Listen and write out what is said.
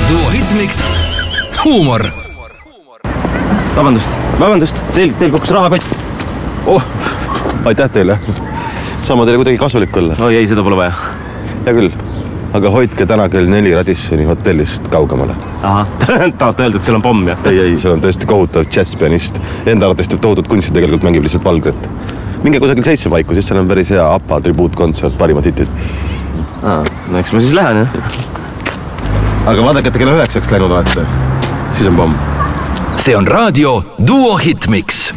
Duo Hitmix huumor. Vabandust, teil kukkus rahakott. Aitäh teile. Saama teile kuidagi kasulik olla. Oi, ei, seda pole vaja. Hea küll, aga hoidke täna kell 4 Radissoni hotellist kaugemale. Aha, tahate öelda, et seal on pomm, jah? Ei, seal on tõesti kohutav džätspianist. Enda arvates tohutut kunsti tegelikult mängib lihtsalt valgret. Minge kusagil 7 paiku, siis seal on päris hea APA tribuutkontsert, parimad hitid. No eks ma siis lähen, jah? Aga vaadake, et kella 9 läinud olete. Siis on pomm. See on raadio Duo Hitmix.